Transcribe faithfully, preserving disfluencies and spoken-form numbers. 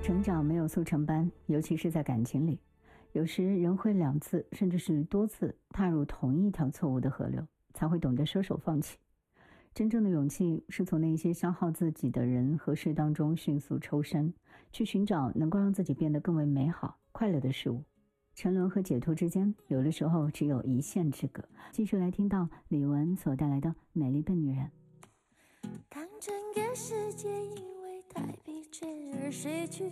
成长没有速成班，尤其是在感情里，有时人会两次甚至是多次踏入同一条错误的河流，才会懂得收手放弃。真正的勇气是从那些消耗自己的人和事当中迅速抽身，去寻找能够让自己变得更为美好快乐的事物。沉沦和解脱之间，有的时候只有一线之隔。继续来听到李玟所带来的美丽笨女人。 当整个世界因为太疲倦而睡去